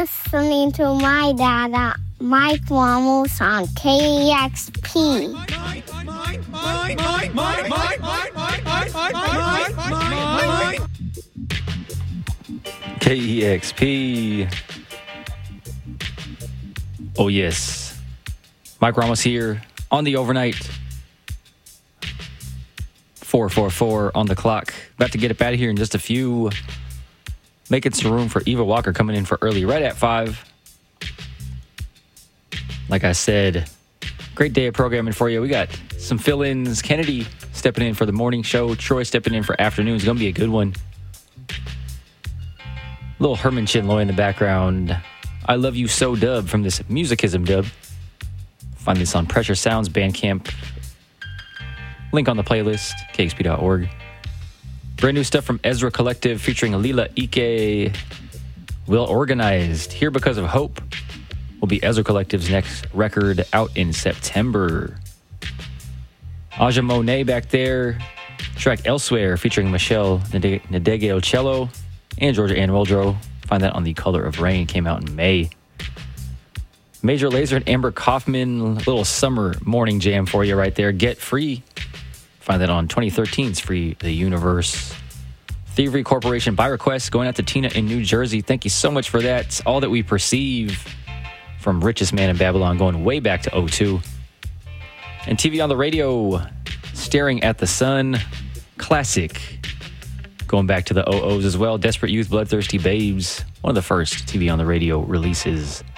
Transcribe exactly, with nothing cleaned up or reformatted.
Listening to my dad, Mike Ramos on K E X P. K E X P. Oh, yes. Mike Ramos here on the overnight. four four four on the clock. About to get up out of here in just a few. Making some room for Eva Walker coming in for early right at five. Like I said, great day of programming for you. We got some fill-ins. Kennedy stepping in for the morning show. Troy stepping in for afternoon. It's going to be a good one. Little Herman Chinloy in the background. I Love You So dub from this Musicism dub. Find this on Pressure Sounds Bandcamp. Link on the playlist, K X P dot org. Brand new stuff from Ezra Collective featuring Alila Ike. Well Organized. Here Because of Hope will be Ezra Collective's next record out in September. Aja Monet back there. Track Elsewhere featuring Michelle Nadege Cello and Georgia Ann Woldrow. Find that on The Color of Rain. Came out in May. Major Lazer and Amber Kaufman. Little summer morning jam for you right there. Get Free. Find that on twenty thirteen's Free the Universe. Thievery Corporation by request going out to Tina in New Jersey. Thank you so much for that. It's All That We Perceive from Richest Man in Babylon going way back to oh two. And T V on the Radio, Staring at the Sun. Classic. Going back to the oh ohs as well. Desperate Youth, Bloodthirsty Babes. One of the first T V on the Radio releases.